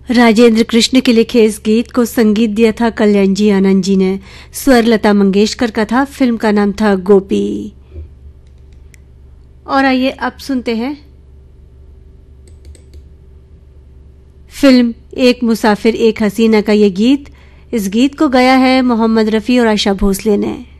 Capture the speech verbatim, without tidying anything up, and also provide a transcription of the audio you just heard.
राजेंद्र कृष्ण के लिखे इस गीत को संगीत दिया था कल्याण जी आनंद जी ने। स्वर लता मंगेशकर का था। फिल्म का नाम था गोपी। और आइए अब सुनते हैं फिल्म एक मुसाफिर एक हसीना का ये गीत। इस गीत को गाया है मोहम्मद रफ़ी और आशा भोसले ने।